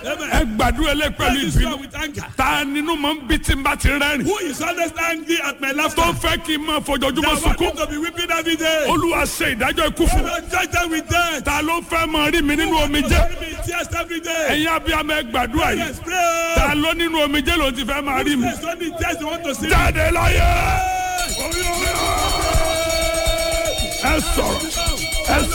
ẹ gbàdúrà lé pẹ̀lú ìbínú. with anger. Ta nínú mọ̀ ń bí tí n bá ti rẹ́rìn. Who is always angry at my laughter? Tó fẹ́ kí n máa fojoojúmọ́ They want sunkún. me to be weeping every day. Olúwa ṣe ìdájọ́ ikú fún. Don't judge them with death. Ta ló fẹ́ máa rí mi nínú omijé? Bury me in tears every day. Ẹ̀yin abiyamọ ẹ gbàdúrà yìí. Yes, pray. Ta ló nínú omijé ló ti fẹ́ máa rí mi? There's only tears you want to see. Jáde láyé. Ẹ sọ̀rọ̀. Ẹ